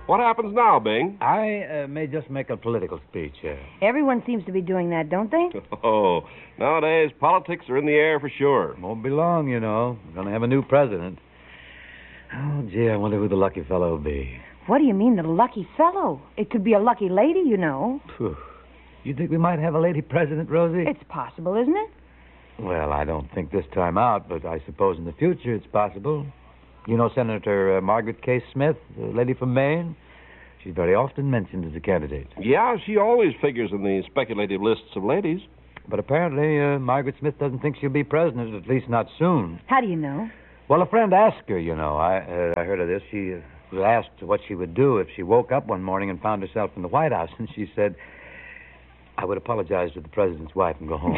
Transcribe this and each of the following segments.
What happens now, Bing? I may just make a political speech here. Everyone seems to be doing that, don't they? Oh, nowadays politics are in the air for sure. Won't be long, you know. We're going to have a new president. Oh, gee, I wonder who the lucky fellow will be. What do you mean, the lucky fellow? It could be a lucky lady, you know. Phew. You think we might have a lady president, Rosie? It's possible, isn't it? Well, I don't think this time out, but I suppose in the future it's possible. You know Senator Margaret K. Smith, the lady from Maine? She's very often mentioned as a candidate. Yeah, she always figures in the speculative lists of ladies. But apparently, Margaret Smith doesn't think she'll be president, at least not soon. How do you know? Well, a friend asked her, you know. I heard of this. She was asked what she would do if she woke up one morning and found herself in the White House, and she said, I would apologize to the president's wife and go home.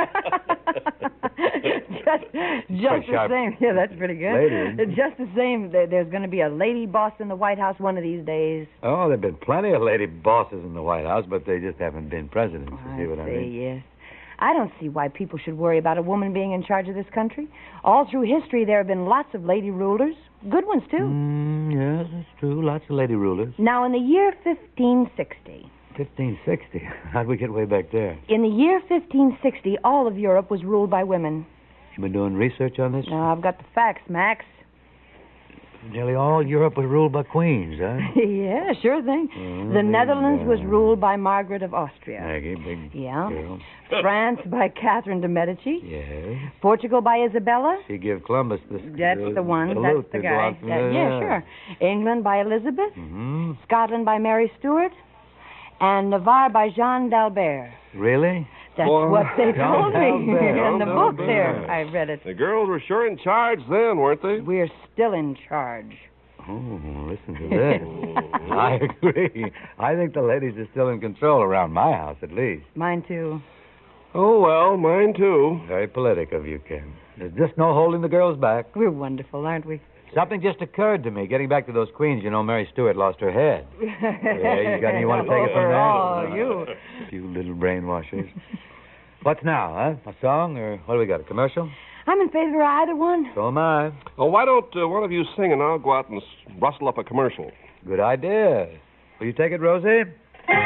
just the same. Yeah, that's pretty good. Lady. Just the same, there's going to be a lady boss in the White House one of these days. Oh, there have been plenty of lady bosses in the White House, but they just haven't been presidents. I You see what I mean? Yes. I don't see why people should worry about a woman being in charge of this country. All through history, there have been lots of lady rulers. Good ones, too. Yes, that's true. Lots of lady rulers. Now, in the year 1560... 1560? How'd we get way back there? In the year 1560, all of Europe was ruled by women. You been doing research on this? No, I've got the facts, Max. Nearly all Europe was ruled by queens, huh? Yeah, sure thing. The Netherlands was ruled by Margaret of Austria. Maggie, big Yeah. girl. France by Catherine de Medici. Yes. Portugal by Isabella. She gave Columbus this... That's the one. salute That's the to go guy. out from Yeah, sure. England by Elizabeth. Mm-hmm. Scotland by Mary Stuart. And Navarre by Jean d'Albert. Really? That's what they told me D'Albert. in the book there. I read it. The girls were sure in charge then, weren't they? We're still in charge. Oh, listen to this. I agree. I think the ladies are still in control around my house, at least. Mine, too. Oh, well, mine too. Very politic of you, Ken. There's just no holding the girls back. We're wonderful, aren't we? Something just occurred to me. Getting back to those queens, you know, Mary Stuart lost her head. Yeah, you want to take it from there? Oh, you. You little brainwashers. What's now, huh? A song, or what do we got, a commercial? I'm in favor of either one. So am I. Oh, why don't one of you sing and I'll go out and rustle up a commercial? Good idea. Will you take it, Rosie?